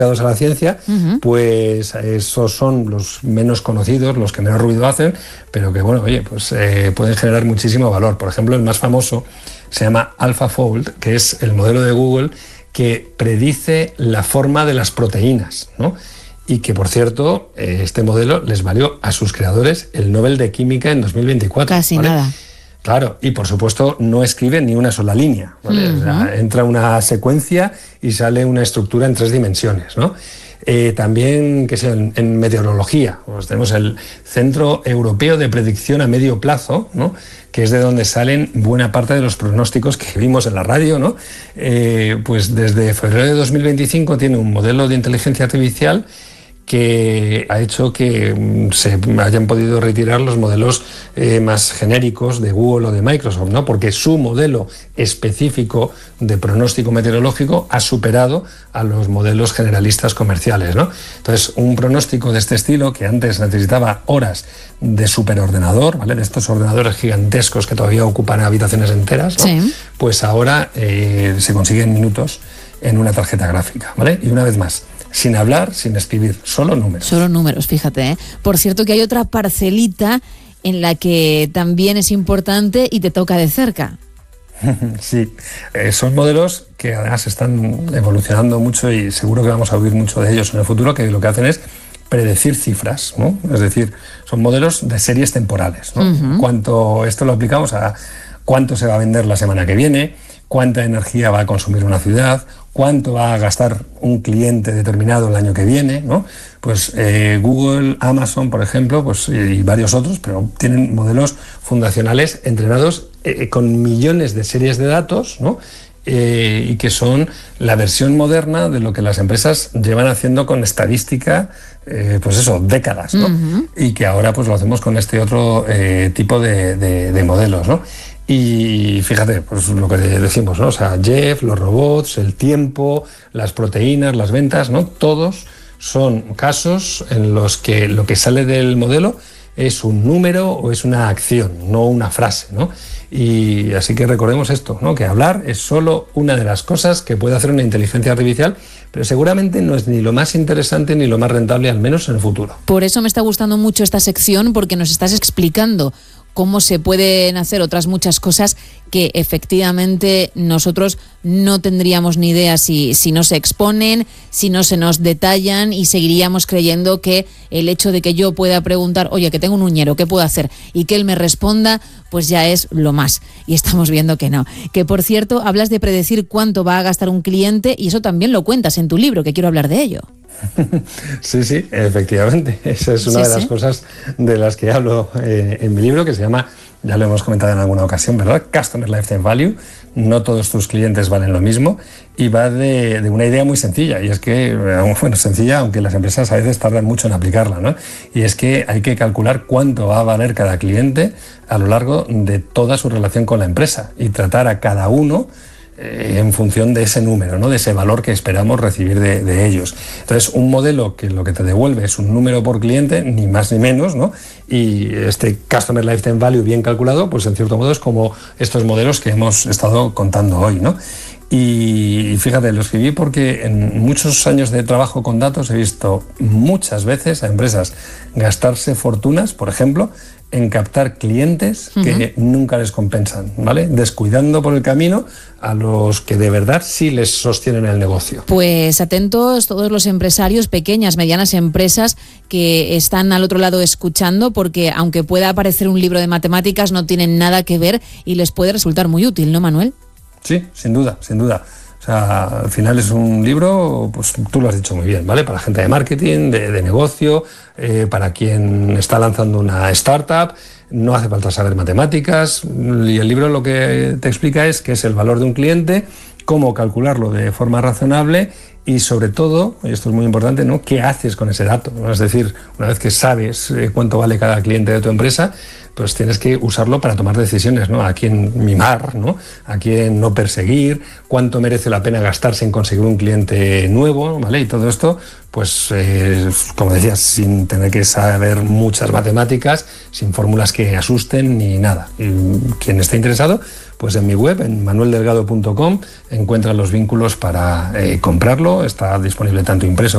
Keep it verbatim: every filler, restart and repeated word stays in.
a la ciencia, uh-huh. pues esos son los menos conocidos, los que menos ruido hacen, pero que, bueno, oye, pues eh, pueden generar muchísimo valor. Por ejemplo, el más famoso se llama AlphaFold, que es el modelo de Google que predice la forma de las proteínas, ¿no? Y que, por cierto, eh, este modelo les valió a sus creadores el Nobel de Química en dos mil veinticuatro. Casi ¿vale? nada. Claro, y por supuesto no escribe ni una sola línea, ¿vale? Uh-huh. O sea, entra una secuencia y sale una estructura en tres dimensiones, ¿no? Eh, también, qué sé, en, en meteorología, pues tenemos el Centro Europeo de Predicción a Medio Plazo, ¿no? Que es de donde salen buena parte de los pronósticos que vimos en la radio, ¿no? Eh, pues desde febrero de dos mil veinticinco tiene un modelo de inteligencia artificial que ha hecho que se hayan podido retirar los modelos eh, más genéricos de Google o de Microsoft, ¿no? Porque su modelo específico de pronóstico meteorológico ha superado a los modelos generalistas comerciales, ¿no? Entonces, un pronóstico de este estilo, que antes necesitaba horas de superordenador, ¿vale? De estos ordenadores gigantescos que todavía ocupan habitaciones enteras, ¿no? Sí. Pues ahora eh, se consigue en minutos en una tarjeta gráfica, ¿vale? Y una vez más, sin hablar, sin escribir, solo números. Solo números, fíjate, ¿eh? Por cierto que hay otra parcelita en la que también es importante y te toca de cerca. Sí, eh, son modelos que además están evolucionando mucho y seguro que vamos a oír mucho de ellos en el futuro, que lo que hacen es predecir cifras, ¿no? Es decir, son modelos de series temporales, ¿no? Uh-huh. Cuánto, esto lo aplicamos a cuánto se va a vender la semana que viene, cuánta energía va a consumir una ciudad, cuánto va a gastar un cliente determinado el año que viene, ¿no? Pues eh, Google, Amazon, por ejemplo, pues, y varios otros, pero tienen modelos fundacionales entrenados eh, con millones de series de datos, ¿no? Eh, y que son la versión moderna de lo que las empresas llevan haciendo con estadística, eh, pues eso, décadas, ¿no? Uh-huh. Y que ahora pues lo hacemos con este otro eh, tipo de, de, de modelos, ¿no? Y fíjate, pues lo que decimos, ¿no? O sea, Jeff, los robots, el tiempo, las proteínas, las ventas, ¿no? Todos son casos en los que lo que sale del modelo es un número o es una acción, no una frase, ¿no? Y así que recordemos esto, ¿no? Que hablar es solo una de las cosas que puede hacer una inteligencia artificial, pero seguramente no es ni lo más interesante ni lo más rentable, al menos en el futuro. Por eso me está gustando mucho esta sección, porque nos estás explicando cómo se pueden hacer otras muchas cosas que efectivamente nosotros no tendríamos ni idea si, si no se exponen, si no se nos detallan, y seguiríamos creyendo que el hecho de que yo pueda preguntar, oye, que tengo un uñero, ¿qué puedo hacer? Y que él me responda, pues ya es lo más. Y estamos viendo que no. Que, por cierto, hablas de predecir cuánto va a gastar un cliente, y eso también lo cuentas en tu libro, que quiero hablar de ello. Sí, sí, efectivamente. Esa es una sí, de las sí. cosas de las que hablo eh, en mi libro, que se llama, ya lo hemos comentado en alguna ocasión, ¿verdad? Customer Lifetime Value. No todos tus clientes valen lo mismo, y va de, de una idea muy sencilla, y es que, bueno, sencilla, aunque las empresas a veces tardan mucho en aplicarla, ¿no? Y es que hay que calcular cuánto va a valer cada cliente a lo largo de toda su relación con la empresa y tratar a cada uno en función de ese número, ¿no? De ese valor que esperamos recibir de, de ellos. Entonces, un modelo que lo que te devuelve es un número por cliente, ni más ni menos, ¿no? Y este Customer Lifetime Value bien calculado, pues en cierto modo es como estos modelos que hemos estado contando hoy, ¿no? Y fíjate, lo escribí porque en muchos años de trabajo con datos he visto muchas veces a empresas gastarse fortunas, por ejemplo, en captar clientes uh-huh. que nunca les compensan, ¿vale? Descuidando por el camino a los que de verdad sí les sostienen el negocio. Pues atentos todos los empresarios, pequeñas, medianas empresas que están al otro lado escuchando, porque aunque pueda parecer un libro de matemáticas, no tienen nada que ver y les puede resultar muy útil, ¿no, Manuel? Sí, sin duda, sin duda. O sea, al final es un libro, pues tú lo has dicho muy bien, ¿vale? Para gente de marketing, de, de negocio, eh, para quien está lanzando una startup, no hace falta saber matemáticas, y el libro lo que te explica es qué es el valor de un cliente, cómo calcularlo de forma razonable y, sobre todo, y esto es muy importante, ¿no? ¿Qué haces con ese dato? Es decir, una vez que sabes eh, cuánto vale cada cliente de tu empresa, pues tienes que usarlo para tomar decisiones, ¿no? A quién mimar, ¿no? A quién no perseguir, cuánto merece la pena gastarse en conseguir un cliente nuevo, ¿vale? Y todo esto, pues, eh, como decías, sin tener que saber muchas matemáticas, sin fórmulas que asusten ni nada. Y quien esté interesado, pues en mi web, en manuel delgado punto com, encuentra los vínculos para eh, comprarlo. Está disponible tanto impreso